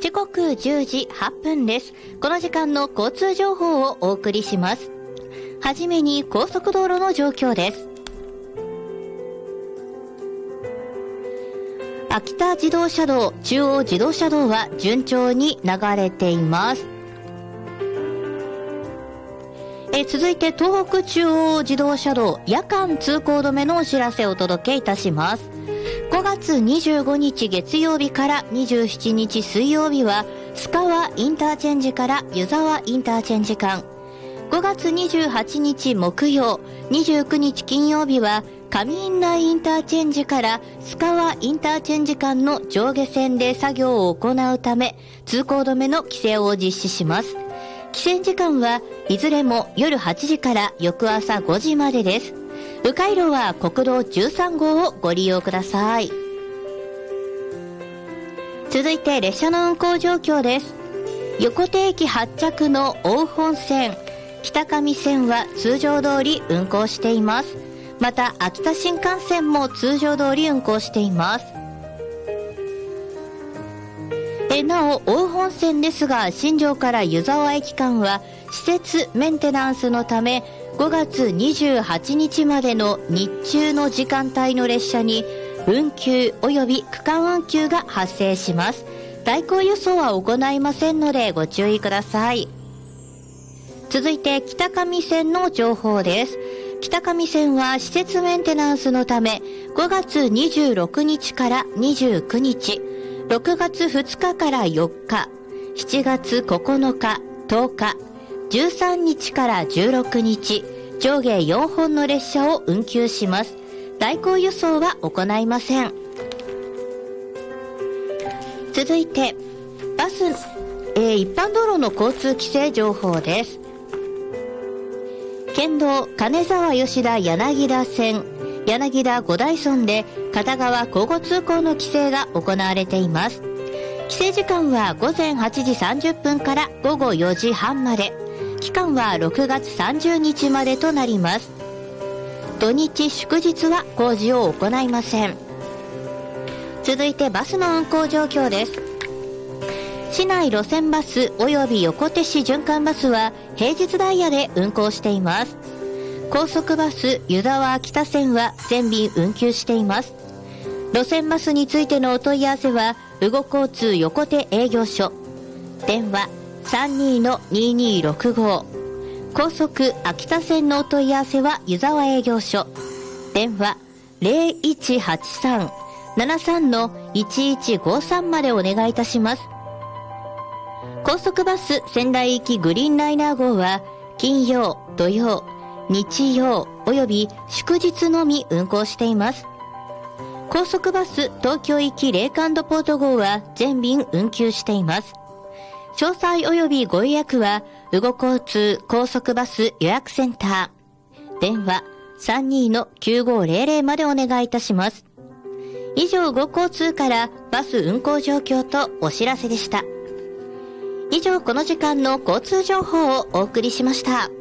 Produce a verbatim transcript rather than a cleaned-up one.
時刻じゅうじはっぷんです。この時間の交通情報をお送りします。はじめに高速道路の状況です。秋田自動車道、中央自動車道は順調に流れています。え続いて東北中央自動車道、夜間通行止めのお知らせをお届けいたします。ごがつにじゅうごにち月曜日からにじゅうしちにち水曜日は須川インターチェンジから湯沢インターチェンジ間、ごがつにじゅうはちにち木曜、にじゅうくにち金曜日は上院内インターチェンジから須川インターチェンジ間の上下線で作業を行うため通行止めの規制を実施します。規制時間はいずれも夜はちじから翌朝ごじまでです。迂回路は国道じゅうさんごうをご利用ください。続いて列車の運行状況です。横手駅発着の奥本線、北上線は通常通り運行しています。また秋田新幹線も通常通り運行しています。えなお奥本線ですが、新庄から湯沢駅間は施設メンテナンスのためごがつにじゅうはちにちまでの日中の時間帯の列車に運休及び区間運休が発生します。代行輸送は行いませんのでご注意ください。続いて北上線の情報です。北上線は施設メンテナンスのためごがつにじゅうろくにちからにじゅうくにち、ろくがつふつかからよっか、しちがつここのか、とおか、じゅうさんにちからじゅうろくにち、上下よんほんの列車を運休します。代行輸送は行いません。続いてバス、えー、一般道路の交通規制情報です。県道金沢吉田柳田線、柳田五大村で片側交互通行の規制が行われています。規制時間はごぜんはちじさんじゅっぷんからごごよじはんまで、期間はろくがつさんじゅうにちまでとなります。土日祝日は工事を行いません。続いてバスの運行状況です。市内路線バス及び横手市循環バスは平日ダイヤで運行しています。高速バス湯沢秋田線は全便運休しています。路線バスについてのお問い合わせは羽後交通横手営業所、電話 さんにーのにーにーろくご、高速秋田線のお問い合わせは湯沢営業所、電話 ゼロいちはちさん ななさんのいちいちごさんまでお願いいたします。高速バス仙台行きグリーンライナー号は金曜、土曜、日曜および祝日のみ運行しています。高速バス東京行きレイク&ポート号は全便運休しています。詳細およびご予約は羽後交通高速バス予約センター、電話 さんにーのきゅうごぜろぜろ までお願いいたします。以上、羽後交通からバス運行状況とお知らせでした。以上、この時間の交通情報をお送りしました。